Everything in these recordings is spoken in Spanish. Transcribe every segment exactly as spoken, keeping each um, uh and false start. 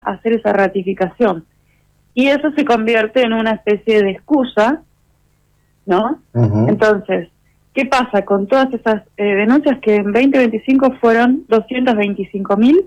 hacer esa ratificación. Y eso se convierte en una especie de excusa, ¿no? Uh-huh. Entonces, ¿qué pasa con todas esas eh, denuncias que en veinte veinticinco fueron doscientos veinticinco mil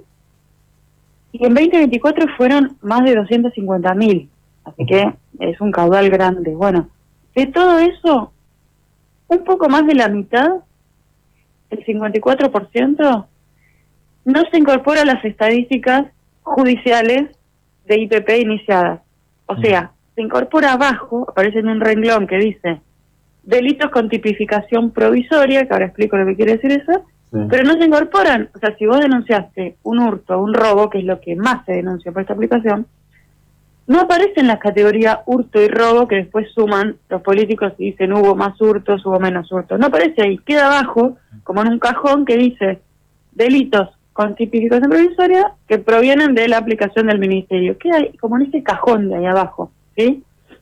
y en veinte veinticuatro fueron más de doscientos cincuenta mil? Así que es un caudal grande. Bueno, de todo eso, un poco más de la mitad, el cincuenta y cuatro por ciento, no se incorpora a las estadísticas judiciales de I P P iniciadas. O sea, se incorpora abajo, aparece en un renglón que dice delitos con tipificación provisoria, que ahora explico lo que quiere decir eso, sí. Pero no se incorporan. O sea, si vos denunciaste un hurto, un robo, que es lo que más se denuncia por esta aplicación, no aparece en la categoría hurto y robo, que después suman los políticos y dicen hubo más hurtos, hubo menos hurtos. No aparece ahí, queda abajo, como en un cajón que dice delitos con tipificación provisoria que provienen de la aplicación del ministerio. Queda ahí, como en ese cajón de ahí abajo, ¿sí?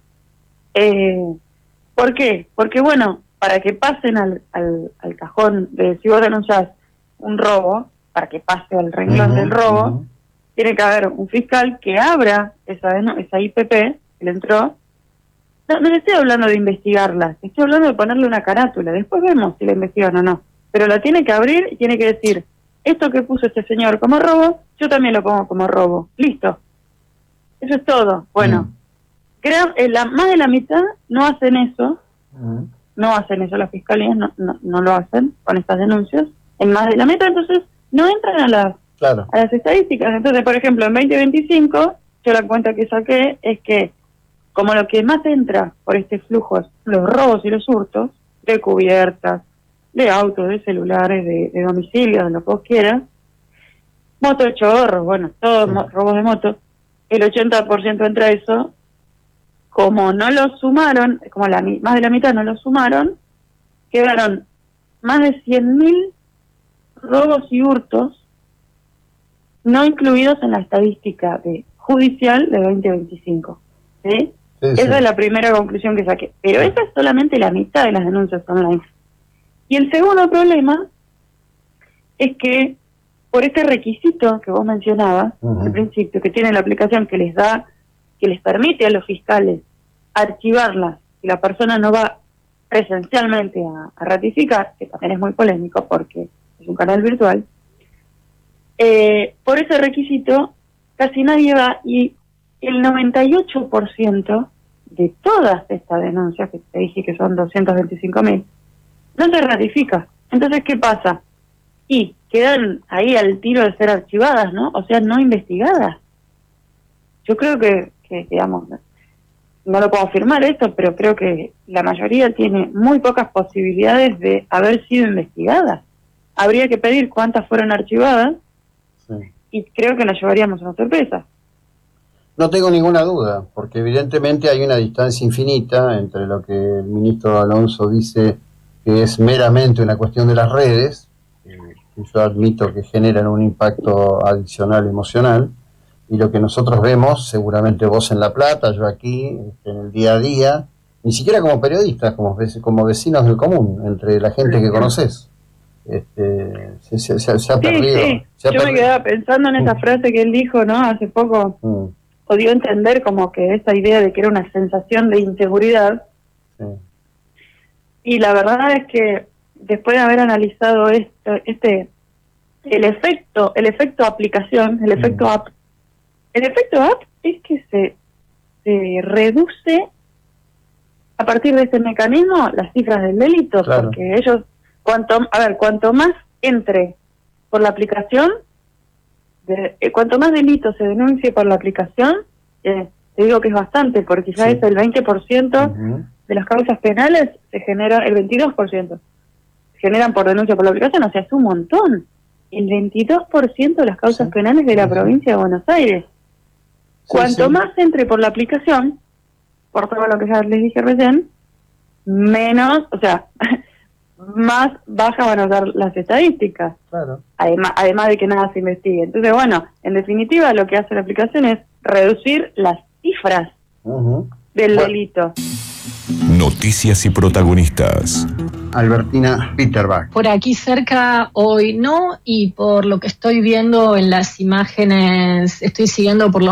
Eh, ¿Por qué? Porque, bueno, para que pasen al, al, al cajón de si vos denunciás un robo, para que pase al renglón uh-huh, del robo, uh-huh. tiene que haber un fiscal que abra esa, esa I P P que le entró. No, no le estoy hablando de investigarla, estoy hablando de ponerle una carátula. Después vemos si la investigan o no. Pero la tiene que abrir y tiene que decir, esto que puso este señor como robo, yo también lo pongo como robo. Listo. Eso es todo. Bueno, mm. creo que la, más de la mitad no hacen eso. Mm. No hacen eso las fiscalías, no, no, no lo hacen con estas denuncias. En más de la mitad, entonces, no entran a las, claro. a las estadísticas. Entonces, por ejemplo, en veinte veinticinco, yo la cuenta que saqué es que, como lo que más entra por este flujo, los robos y los hurtos, de cubiertas, de autos, de celulares, de, de domicilios, de lo que vos quieras, moto de chorro, bueno, todos sí. mo- robos de moto, el ochenta por ciento entra eso, como no lo sumaron, como la más de la mitad no lo sumaron, quedaron más de cien mil robos y hurtos no incluidos en la estadística de judicial de veinte veinticinco, ¿sí? Sí, esa sí. es la primera conclusión que saqué, pero esa es solamente la mitad de las denuncias online. Y el segundo problema es que por este requisito que vos mencionabas uh-huh. al principio, que tiene la aplicación que les da, que les permite a los fiscales archivarlas si la persona no va presencialmente a, a ratificar, que también es muy polémico porque es un canal virtual, eh, por ese requisito casi nadie va y el noventa y ocho por ciento de todas estas denuncias, que te dije que son doscientos veinticinco mil, no se ratifica. Entonces, ¿qué pasa? Y quedan ahí al tiro de ser archivadas, ¿no? O sea, no investigadas. Yo creo que, que, digamos, no lo puedo afirmar esto, pero creo que la mayoría tiene muy pocas posibilidades de haber sido investigadas. Habría que pedir cuántas fueron archivadas sí. y creo que nos llevaríamos una sorpresa. No tengo ninguna duda, porque evidentemente hay una distancia infinita entre lo que el ministro Alonso dice que es meramente una cuestión de las redes, eh, que yo admito que generan un impacto adicional emocional, y lo que nosotros vemos, seguramente vos en La Plata, yo aquí, en el día a día, ni siquiera como periodistas, como, como vecinos del común, entre la gente que conoces. Este, se, se, se, se ha sí, perdido. Sí. Se ha yo perdido. me quedaba pensando en esa frase que él dijo, ¿no? Hace poco, mm. o dio a entender como que esa idea de que era una sensación de inseguridad. Sí. Y la verdad es que después de haber analizado esto, este, el efecto, el efecto aplicación, el efecto mm. app, el efecto app es que se, se reduce a partir de este mecanismo las cifras del delito, claro. porque ellos, cuanto, a ver, cuanto más entre por la aplicación, de, eh, cuanto más delito se denuncie por la aplicación, eh, te digo que es bastante, porque ya sí. es el veinte por ciento uh-huh. de las causas penales se genera, el veintidós por ciento se generan por denuncia por la aplicación, o sea, es un montón. El veintidós por ciento de las causas sí. penales de la sí. provincia de Buenos Aires. Sí, Cuanto sí. más entre por la aplicación, por todo lo que ya les dije recién, menos, o sea, más bajas van a ser las estadísticas. Claro. Además, además de que nada se investigue. Entonces, bueno, en definitiva lo que hace la aplicación es reducir las cifras uh-huh. del bueno. delito. Noticias y protagonistas. Albertina Bitterbach. Por aquí cerca hoy no, y por lo que estoy viendo en las imágenes, estoy siguiendo por los